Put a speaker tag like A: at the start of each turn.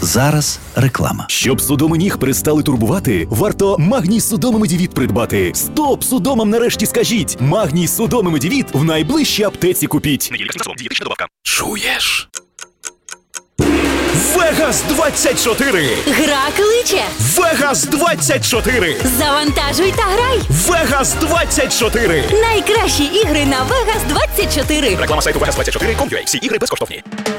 A: Зараз реклама.
B: Щоб судоми ніг перестали турбувати, варто Магній Судоми Медівіт придбати. Стоп судомам нарешті скажіть! Магній Судоми Медівіт в найближчій аптеці купіть. Чуєш? Вегас 24!
C: Гра кличе!
B: Вегас 24!
C: Завантажуй та грай!
B: Вегас 24!
C: Найкращі ігри на Vegas 24!
B: Реклама сайту Vegas24.com.ua. Всі ігри безкоштовні.